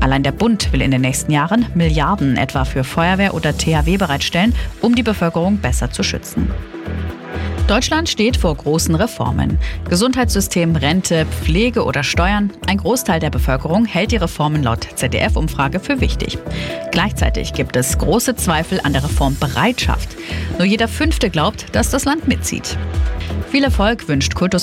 Allein der Bund will in den nächsten Jahren Milliarden etwa für Feuerwehr oder THW bereitstellen, um die Bevölkerung besser zu schützen. Deutschland steht vor großen Reformen. Gesundheitssystem, Rente, Pflege oder Steuern. Ein Großteil der Bevölkerung hält die Reformen laut ZDF-Umfrage für wichtig. Gleichzeitig gibt es große Zweifel an der Reformbereitschaft. Nur jeder Fünfte glaubt, dass das Land mitzieht. Viel Erfolg wünscht Kultus